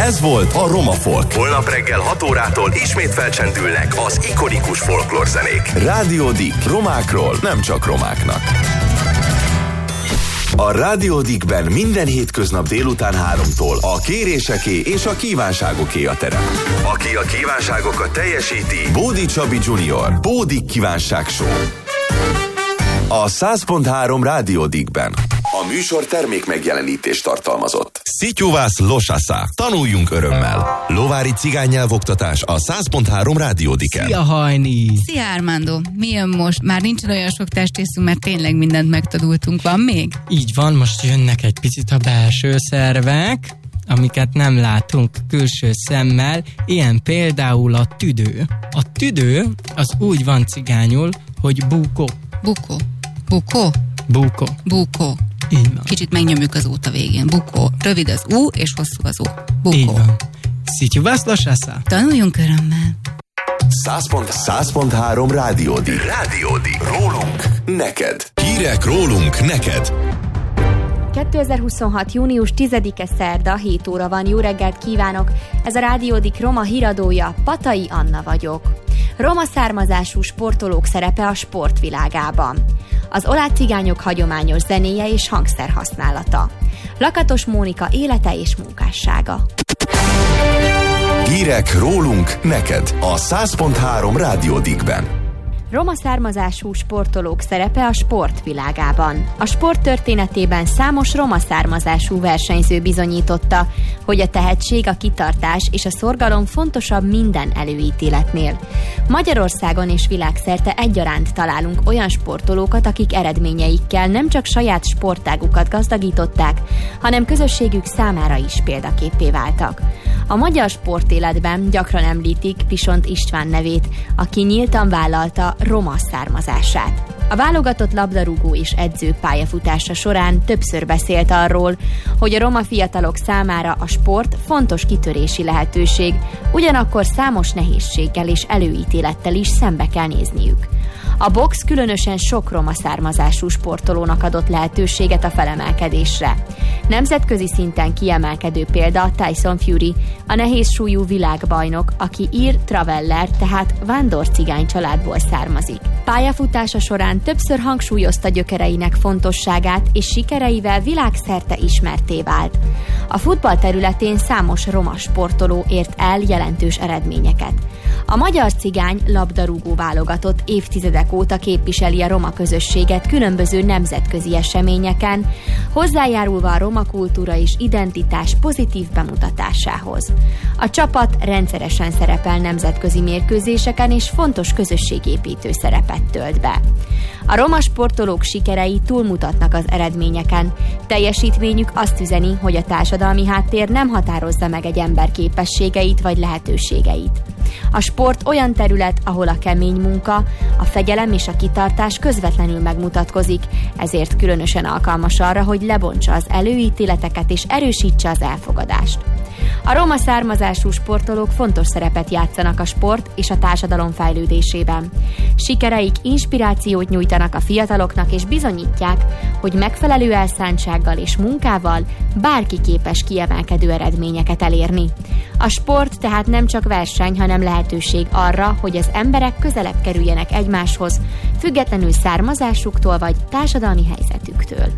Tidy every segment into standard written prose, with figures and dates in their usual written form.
Ez volt a Roma Folk. Holnap reggel 6 órától ismét felcsendülnek az ikonikus folklórzenék. Rádió Dick. Romákról, nem csak romáknak. A Rádió Dickben minden hétköznap délután 3-tól a kéréseké és a kívánságoké a terep. Aki a kívánságokat teljesíti, Bódi Csabi Junior, Bódi Kívánság Show. A 100.3 Rádió Dickben. A műsor termék megjelenítést tartalmazott. Szityuvász Losasa. Tanuljunk örömmel. Lovári cigánynyelvoktatás a 100.3 Rádió Dicken. Szia, Hajni! Szia, Armando! Mi jön most? Már nincs olyan sok testészünk, mert tényleg mindent megtanultunk. Van még? Így van, most jönnek egy picit a belső szervek, amiket nem látunk külső szemmel, ilyen például a tüdő. A tüdő az úgy van cigányul, hogy búkó. Bukó. Bukó? Búkó. Bukó. Így van. Kicsit megnyomjuk az út a végén. Bukó. Rövid az U, és hosszú az U. Bukó. Így van. Szityuvász Losasa. Tanuljunk örömmel. 100.3 Rádió Dick. Rádió Dick. Rólunk, neked. Hírek rólunk, neked. 2026. június 10-e szerda, 7 óra van. Jó reggelt kívánok! Ez a Rádió Dick roma híradója, Patai Anna vagyok. Roma származású sportolók szerepe a sportvilágában. Az oláh cigányok hagyományos zenéje és hangszer használata. Lakatos Mónika élete és munkássága. Hírek rólunk, neked. A 100.3 Rádió Dickben. Roma származású sportolók szerepe a sportvilágában. A sport történetében számos roma származású versenyző bizonyította, hogy a tehetség, a kitartás és a szorgalom fontosabb minden előítéletnél. Magyarországon és világszerte egyaránt találunk olyan sportolókat, akik eredményeikkel nem csak saját sportágukat gazdagították, hanem közösségük számára is példaképpé váltak. A magyar sportéletben gyakran említik Pisont István nevét, aki nyíltan vállalta roma származását. A válogatott labdarúgó és edző pályafutása során többször beszélt arról, hogy a roma fiatalok számára a sport fontos kitörési lehetőség, ugyanakkor számos nehézséggel és előítélettel is szembe kell nézniük. A box különösen sok roma származású sportolónak adott lehetőséget a felemelkedésre. Nemzetközi szinten kiemelkedő példa Tyson Fury, a nehézsúlyú világbajnok, aki ír traveller, tehát vándorcigány családból származik. Pályafutása során többször hangsúlyozta gyökereinek fontosságát, és sikereivel világszerte ismertté vált. A futball területén számos roma sportoló ért el jelentős eredményeket. A magyar cigány labdarúgó válogatott évtizedek óta képviseli a roma közösséget különböző nemzetközi eseményeken, hozzájárulva a roma kultúra és identitás pozitív bemutatásához. A csapat rendszeresen szerepel nemzetközi mérkőzéseken és fontos közösségépítő szerepet tölt be. A roma sportolók sikerei túlmutatnak az eredményeken. Teljesítményük azt üzeni, hogy a társadalmi háttér nem határozza meg egy ember képességeit vagy lehetőségeit. A sport olyan terület, ahol a kemény munka, a fegyelem és a kitartás közvetlenül megmutatkozik, ezért különösen alkalmas arra, hogy lebontsa az előítéleteket és erősítse az elfogadást. A roma származású sportolók fontos szerepet játszanak a sport és a társadalom fejlődésében. Sikereik inspirációt nyújtanak a fiataloknak és bizonyítják, hogy megfelelő elszántsággal és munkával bárki képes kiemelkedő eredményeket elérni. A sport tehát nem csak verseny, hanem lehetőség arra, hogy az emberek közelebb kerüljenek egymáshoz, függetlenül származásuktól vagy társadalmi helyzetüktől.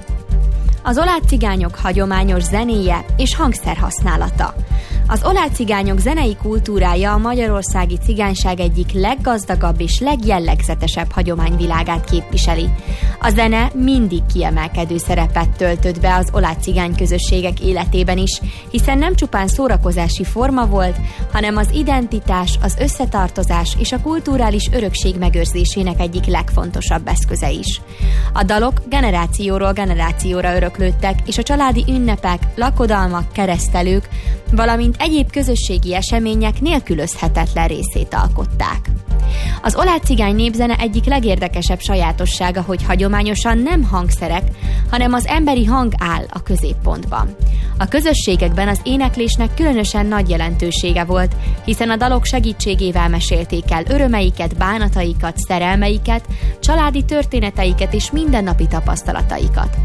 Az oláh cigányok hagyományos zenéje és hangszerhasználata. Az oláh cigányok zenei kultúrája a magyarországi cigányság egyik leggazdagabb és legjellegzetesebb hagyományvilágát képviseli. A zene mindig kiemelkedő szerepet töltött be az oláh cigány közösségek életében is, hiszen nem csupán szórakozási forma volt, hanem az identitás, az összetartozás és a kulturális örökség megőrzésének egyik legfontosabb eszköze is. A dalok generációról generációra öröklődtek, és a családi ünnepek, lakodalmak, keresztelők, valamint egyéb közösségi események nélkülözhetetlen részét alkották. Az oláh cigány népzene egyik legérdekesebb sajátossága, hogy hagyományosan nem hangszerek, hanem az emberi hang áll a középpontban. A közösségekben az éneklésnek különösen nagy jelentősége volt, hiszen a dalok segítségével mesélték el örömeiket, bánataikat, szerelmeiket, családi történeteiket és mindennapi tapasztalataikat.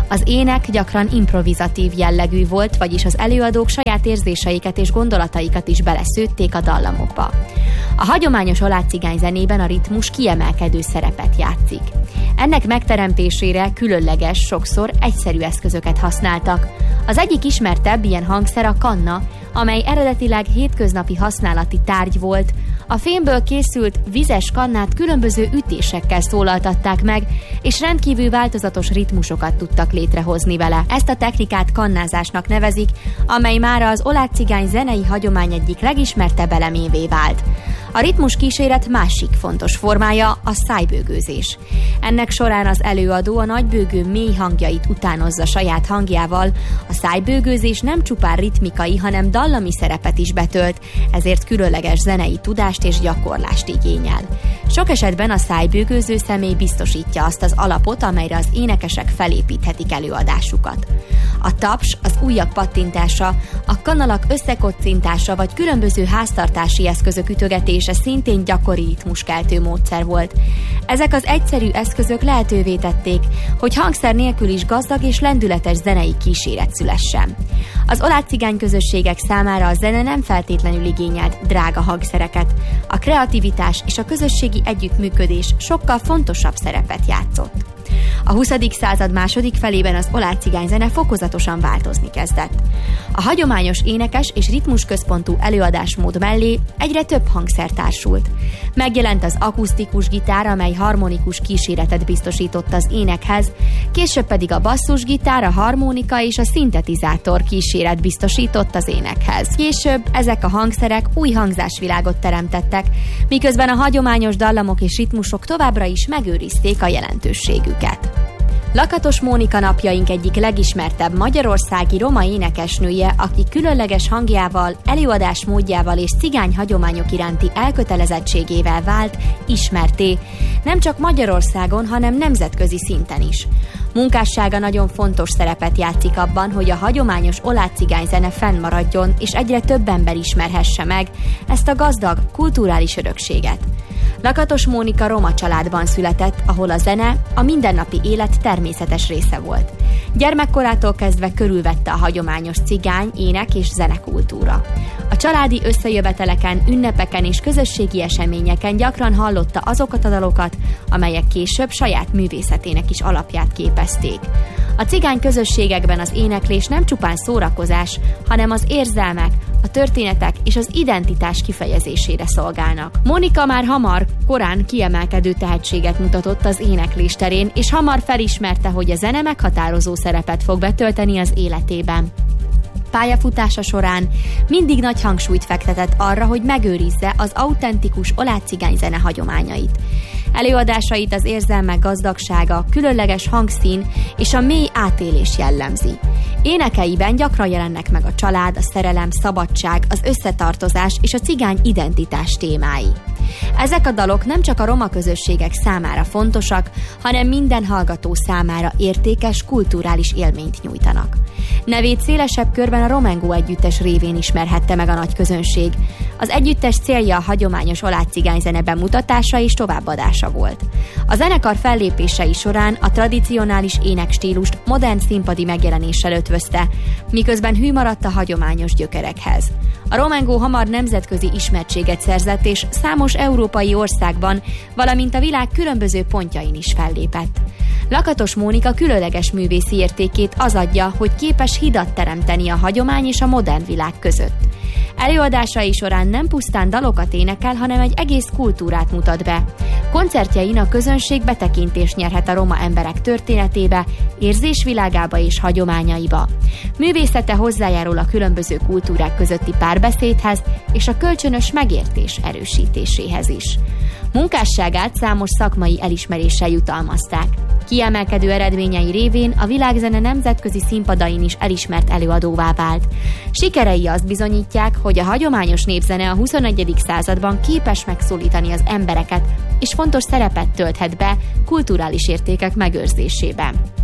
Az ének gyakran improvizatív jellegű volt, vagyis az előadók saját érzéseiket és gondolataikat is beleszőtték a dallamokba. A hagyományos oláh-cigány zenében a ritmus kiemelkedő szerepet játszik. Ennek megteremtésére különleges, sokszor egyszerű eszközöket használtak. Az egyik ismertebb ilyen hangszer a kanna, amely eredetileg hétköznapi használati tárgy volt. A fémből készült vizes kannát különböző ütésekkel szólaltatták meg, és rendkívül változatos ritmusokat tudtak létrehozni vele. Ezt a technikát kannázásnak nevezik, amely mára az oláh-cigány zenei hagyomány egyik legismertebb elemévé vált. A ritmus kíséret másik fontos formája a szájbőgőzés. Ennek során az előadó a nagybőgő mély hangjait utánozza saját hangjával. A szájbőgőzés nem csupán ritmikai, hanem dallami szerepet is betölt, ezért különleges zenei tudást és gyakorlást igényel. Sok esetben a szájbőgőző személy biztosítja azt az alapot, amelyre az énekesek felépíthetik előadásukat. A taps, az ujjak pattintása, a kanalak összekoccintása vagy különböző háztartási eszközök ütögetése szintén gyakori ritmuskeltő módszer volt. Ezek az egyszerű eszközök lehetővé tették, hogy hangszer nélkül is gazdag és lendületes zenei kíséret szülessen. Az oláh-cigány közösségek számára a zene nem feltétlenül igényelt drága hangszereket. A kreativitás és a közösségi együttműködés sokkal fontosabb szerepet játszott. A 20. század második felében az oláh-cigány zene fokozatosan változni kezdett. A hagyományos énekes és ritmusközpontú előadásmód mellé egyre több hangszer társult. Megjelent az akusztikus gitár, amely harmonikus kíséretet biztosított az énekhez, később pedig a basszusgitár, a harmonika és a szintetizátor kíséret biztosított az énekhez. Később ezek a hangszerek új hangzásvilágot teremtettek, miközben a hagyományos dallamok és ritmusok továbbra is megőrizték a jelentőségüket. Lakatos Mónika napjaink egyik legismertebb magyarországi roma énekesnője, aki különleges hangjával, előadásmódjával és cigány hagyományok iránti elkötelezettségével vált ismertté, nem csak Magyarországon, hanem nemzetközi szinten is. Munkássága nagyon fontos szerepet játszik abban, hogy a hagyományos oláh-cigány zene fennmaradjon, és egyre több ember ismerhesse meg ezt a gazdag, kulturális örökséget. Lakatos Mónika roma családban született, ahol a zene a mindennapi élet természetes része volt. Gyermekkorától kezdve körülvette a hagyományos cigány, ének és zenekultúra. A családi összejöveteleken, ünnepeken és közösségi eseményeken gyakran hallotta azokat a dalokat, amelyek később saját művészetének is alapját képezték. A cigány közösségekben az éneklés nem csupán szórakozás, hanem az érzelmek, a történetek és az identitás kifejezésére szolgálnak. Mónika már korán kiemelkedő tehetséget mutatott az éneklés terén, és hamar felismerte, hogy a zene meghatározó szerepet fog betölteni az életében. Pályafutása során mindig nagy hangsúlyt fektetett arra, hogy megőrizze az autentikus oláh-cigány zene hagyományait. Előadásait az érzelmek gazdagsága, különleges hangszín és a mély átélés jellemzi. Énekeiben gyakran jelennek meg a család, a szerelem, szabadság, az összetartozás és a cigány identitás témái. Ezek a dalok nem csak a roma közösségek számára fontosak, hanem minden hallgató számára értékes kulturális élményt nyújtanak. Nevét szélesebb körben a Romengo együttes révén ismerhette meg a nagy közönség. Az együttes célja a hagyományos oláh-cigány zene bemutatása és továbbadása volt. A zenekar fellépései során a tradicionális énekstílust modern színpadi megjelenéssel ötvözte, miközben hű maradt a hagyományos gyökerekhez. A Romengo hamar nemzetközi ismertséget szerzett, és számos európai országban, valamint a világ különböző pontjain is fellépett. Lakatos Mónika különleges művészi értékét az adja, hogy képes hidat teremteni a hagyomány és a modern világ között. Előadásai során nem pusztán dalokat énekel, hanem egy egész kultúrát mutat be. Koncertjein a közönség betekintést nyerhet a roma emberek történetébe, érzésvilágába és hagyományaiba. Művészete hozzájárul a különböző kultúrák közötti párbeszédhez és a kölcsönös megértés erősítéséhez is. Munkásságát számos szakmai elismeréssel jutalmazták. Kiemelkedő eredményei révén a világzene nemzetközi színpadain is elismert előadóvá vált. Sikerei azt bizonyítják, hogy a hagyományos népzene a 21. században képes megszólítani az embereket, és fontos szerepet tölthet be kulturális értékek megőrzésében.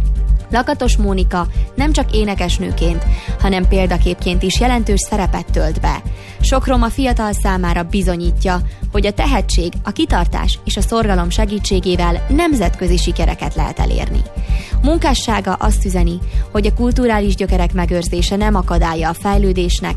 Lakatos Mónika nem csak énekesnőként, hanem példaképként is jelentős szerepet tölt be. Sok roma fiatal számára bizonyítja, hogy a tehetség, a kitartás és a szorgalom segítségével nemzetközi sikereket lehet elérni. Munkássága azt üzeni, hogy a kulturális gyökerek megőrzése nem akadálya a fejlődésnek,